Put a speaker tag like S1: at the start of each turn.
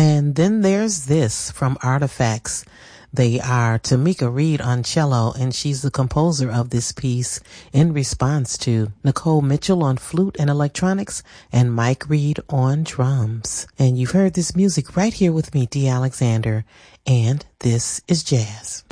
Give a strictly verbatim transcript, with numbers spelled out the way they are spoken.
S1: And then there's this from Artifacts. They are Tamika Reed on cello, and she's the composer of this piece in response to Nicole Mitchell on flute and electronics and Mike Reed on drums. And you've heard this music right here with me, Dee Alexander, and this is jazz.